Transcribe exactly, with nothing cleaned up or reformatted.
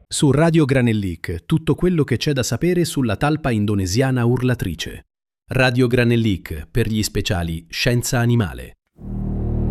Su Radio Granellic, tutto quello che c'è da sapere sulla talpa indonesiana urlatrice. Radio Granellic, per gli speciali Scienza Animale.